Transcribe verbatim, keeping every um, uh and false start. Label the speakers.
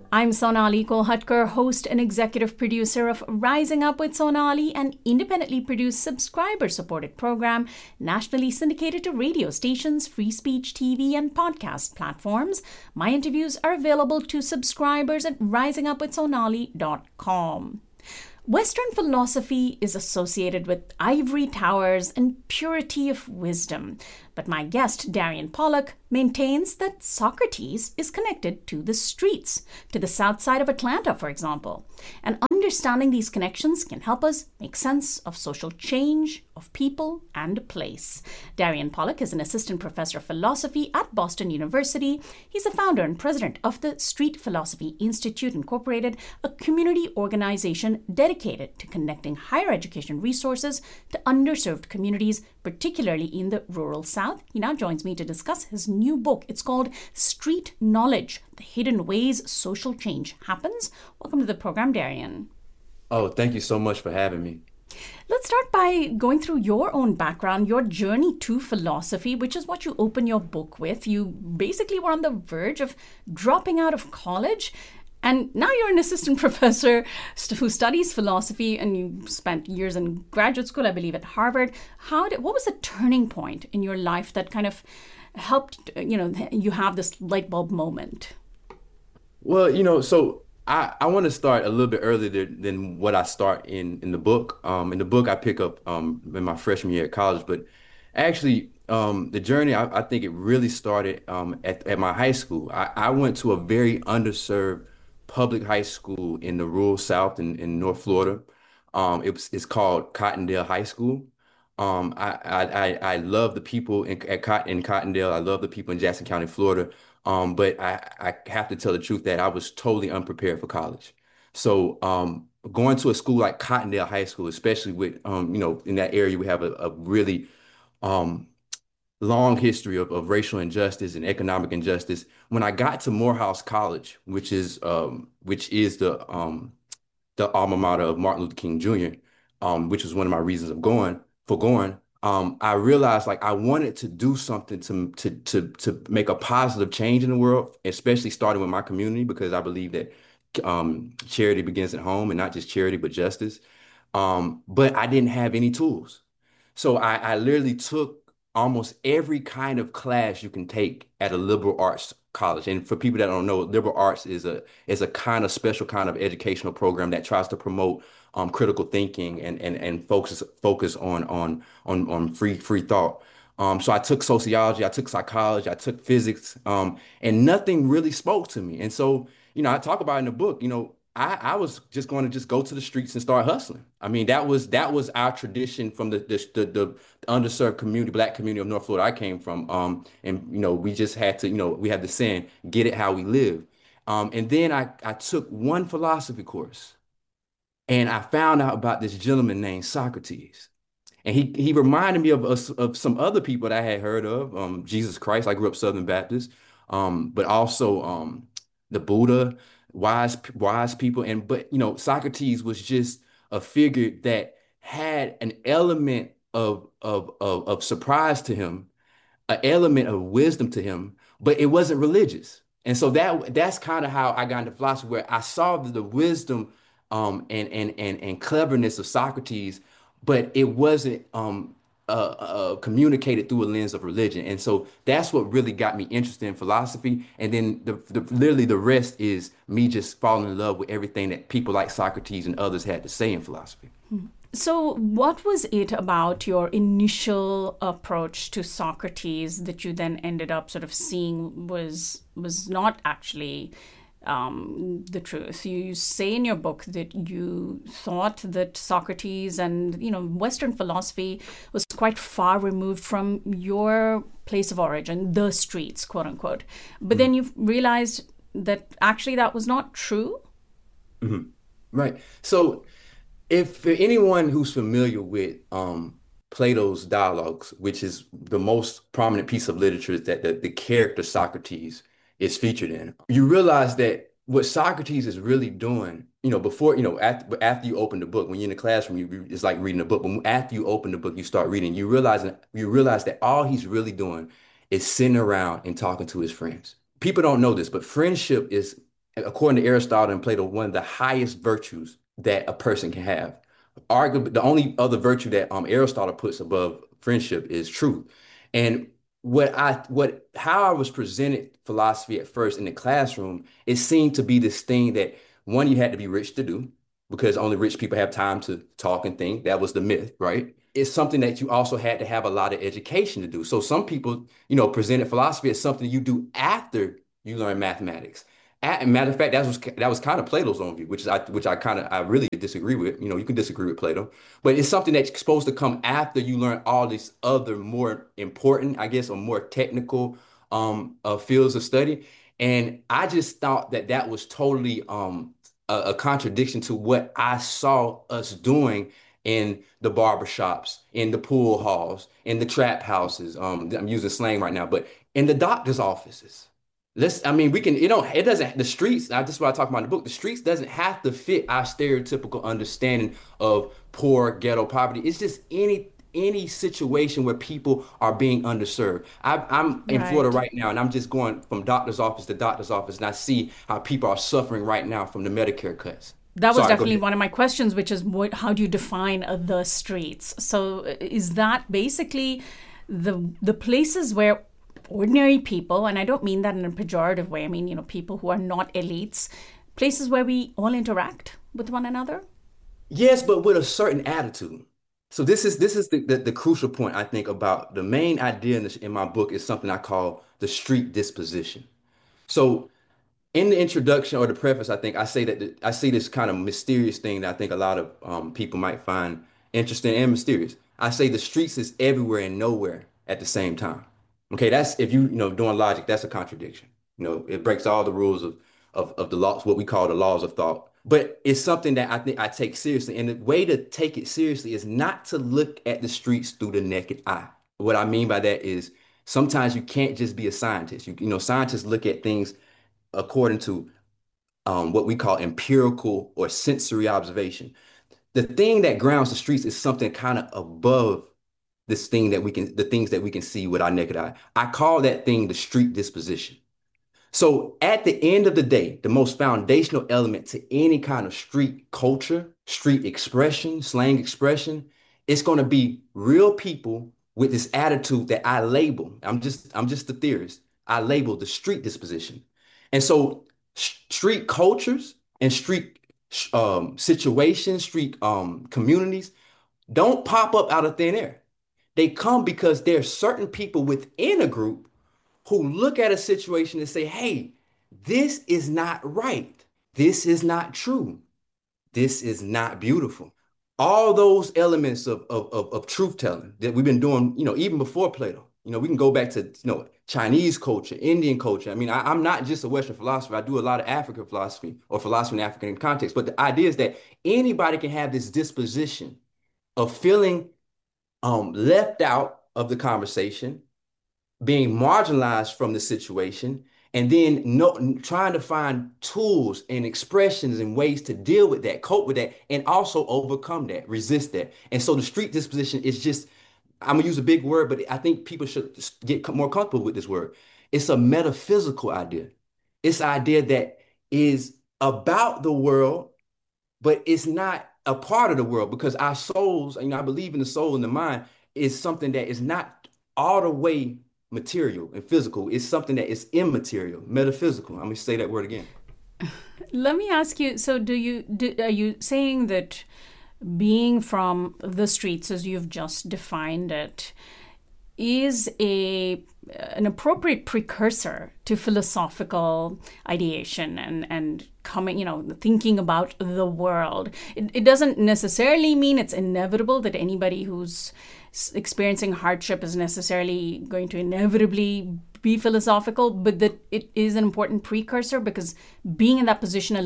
Speaker 1: I'm Sonali Kolhatkar, host and executive producer of Rising Up with Sonali, an independently produced subscriber-supported program nationally syndicated to radio stations, free speech T V, and podcast platforms. My interviews are available to subscribers at rising up with sonali dot com. Western philosophy is associated with ivory towers and purity of wisdom, but my guest, Darian Pollock, maintains that Socrates is connected to the streets, to the south side of Atlanta, for example. And understanding these connections can help us make sense of social change, of people, and place. Darian Pollock is an assistant professor of philosophy at Boston University. He's the founder and president of the Street Philosophy Institute, Incorporated, a community organization dedicated to connecting higher education resources to underserved communities, particularly in the rural South. He now joins me to discuss his new book. It's called Street Knowledge: The Hidden Ways Social Change Happens. Welcome to the program, Darian.
Speaker 2: Oh, thank you so much for having me.
Speaker 1: Let's start by going through your own background, your journey to philosophy, which is what you open your book with. You basically were on the verge of dropping out of college, and now you're an assistant professor who studies philosophy, and you spent years in graduate school, I believe, at Harvard. How did, what was the turning point in your life that kind of helped, you know, you have this light bulb moment?
Speaker 2: Well, you know, so I, I want to start a little bit earlier than, than what I start in in the book. Um, in the book, I pick up um, in my freshman year at college, but actually, um, the journey, I, I think it really started um, at, at my high school. I, I went to a very underserved public high school in the rural South in, in North Florida. Um, it was, it's called Cottondale High School. Um, I, I, I I love the people in, at Cott, in Cottondale. I love the people in Jackson County, Florida. Um, but I, I have to tell the truth that I was totally unprepared for college. So um, going to a school like Cottondale High School, especially with, um, you know, in that area, we have a, a really um, long history of, of racial injustice and economic injustice. When I got to Morehouse College, which is um, which is the um, the alma mater of Martin Luther King Junior, um, which was one of my reasons of going for going. Um, I realized like I wanted to do something to to to to make a positive change in the world, especially starting with my community, because I believe that um, charity begins at home, and not just charity, but justice. Um, but I didn't have any tools. So I, I literally took almost every kind of class you can take at a liberal arts college. And for people that don't know, liberal arts is a is a kind of special kind of educational program that tries to promote um, critical thinking and and and focus focus on on on on free free thought. Um, so I took sociology, I took psychology, I took physics, um, and nothing really spoke to me. And so, you know, I talk about in the book, you know, I, I was just going to just go to the streets and start hustling. I mean, that was that was our tradition from the the the, the underserved community, Black community of North Florida I came from. Um, and you know, we just had to, you know, we had the saying, get it how we live. Um, and then I I took one philosophy course, and I found out about this gentleman named Socrates. And he he reminded me of, of, of some other people that I had heard of, um, Jesus Christ. I grew up Southern Baptist, um, but also um, the Buddha, wise wise people. And but you know, Socrates was just a figure that had an element of of of, of surprise to him, an element of wisdom to him, but it wasn't religious. And so that that's kind of how I got into philosophy, where I saw the, the wisdom um, and, and and and cleverness of Socrates, but it wasn't um, uh, uh, communicated through a lens of religion. And so that's what really got me interested in philosophy. And then the, the literally the rest is me just falling in love with everything that people like Socrates and others had to say in philosophy.
Speaker 1: So, what was it about your initial approach to Socrates that you then ended up sort of seeing was was not actually um, the truth? You, you say in your book that you thought that Socrates and you know Western philosophy was quite far removed from your place of origin, the streets, quote unquote. But mm-hmm. then you realized that actually that was not true.
Speaker 2: Mm-hmm. Right. So. If for anyone who's familiar with um, Plato's Dialogues, which is the most prominent piece of literature that the, the character Socrates is featured in, you realize that what Socrates is really doing, you know, before, you know, after, after you open the book, when you're in the classroom, you, it's like reading a book. But after you open the book, you start reading, you realize, you realize that all he's really doing is sitting around and talking to his friends. People don't know this, but friendship is according to Aristotle and Plato, one of the highest virtues that a person can have. Arguably, the only other virtue that um, Aristotle puts above friendship is truth. And what I what how I was presented philosophy at first in the classroom, it seemed to be this thing that one, you had to be rich to do because only rich people have time to talk and think. That was the myth, right? It's something that you also had to have a lot of education to do. So some people, you know, presented philosophy as something you do after you learn mathematics. A- matter of fact, that was that was kind of Plato's own view, which is I which I kind of I really disagree with. You know, you can disagree with Plato, but it's something that's supposed to come after you learn all these other more important, I guess, or more technical um uh, fields of study. And I just thought that that was totally um a, a contradiction to what I saw us doing in the barbershops, in the pool halls, in the trap houses. Um, I'm using slang right now, but in the doctor's offices. Let's, I mean, we can, you know, it doesn't, the streets, I, this is what I talk about in the book, the streets doesn't have to fit our stereotypical understanding of poor ghetto poverty. It's just any any situation where people are being underserved. I, I'm in Florida
Speaker 1: Right.
Speaker 2: right now, and I'm just going from doctor's office to doctor's office, and I see how people are suffering right now from the Medicare cuts.
Speaker 1: That was
Speaker 2: Sorry, go
Speaker 1: definitely
Speaker 2: ahead.
Speaker 1: one of my questions, which is what, how do you define uh, the streets? So uh, is that basically the the places where ordinary people, and I don't mean that in a pejorative way, I mean, you know, people who are not elites, places where we all interact with one another?
Speaker 2: Yes, but with a certain attitude. So this is this is the, the, the crucial point I think about the main idea in, this, in my book is something I call the street disposition. So in the introduction or the preface, I think I say that the, I see this kind of mysterious thing that I think a lot of um, people might find interesting and mysterious. I say the streets is everywhere and nowhere at the same time. Okay, that's if you you know doing logic, that's a contradiction. You know, it breaks all the rules of of of the laws, what we call the laws of thought. But it's something that I think I take seriously, and the way to take it seriously is not to look at the streets through the naked eye. What I mean by that is sometimes you can't just be a scientist. You, you know, scientists look at things according to um, what we call empirical or sensory observation. The thing that grounds the streets is something kind of above this thing that we can, the things that we can see with our naked eye. I call that thing the street disposition. So at the end of the day, the most foundational element to any kind of street culture, street expression, slang expression, it's going to be real people with this attitude that I label. I'm just I'm just the theorist. I label the street disposition. And so sh- street cultures and street um, situations, street um, communities don't pop up out of thin air. They come because there's certain people within a group who look at a situation and say, hey, this is not right. This is not true. This is not beautiful. All those elements of, of, of, of truth telling that we've been doing, you know, even before Plato. You know, we can go back to, you know, Chinese culture, Indian culture. I mean, I, I'm not just a Western philosopher. I do a lot of African philosophy or philosophy in African context. But the idea is that anybody can have this disposition of feeling um, left out of the conversation, being marginalized from the situation, and then no, trying to find tools and expressions and ways to deal with that, cope with that, and also overcome that, resist that. And so the street disposition is just, I'm gonna use a big word, but I think people should get more comfortable with this word. It's a metaphysical idea. It's an idea that is about the world, but it's not a part of the world because our souls, you know, I believe in the soul and the mind is something that is not all the way material and physical. It's something that is immaterial, metaphysical. I'm gonna say that word again.
Speaker 1: Let me ask you, so do you do, are you saying that being from the streets as you've just defined it is a an appropriate precursor to philosophical ideation and and coming, you know, thinking about the world? It, it doesn't necessarily mean it's inevitable that anybody who's experiencing hardship is necessarily going to inevitably be philosophical, but that it is an important precursor because being in that position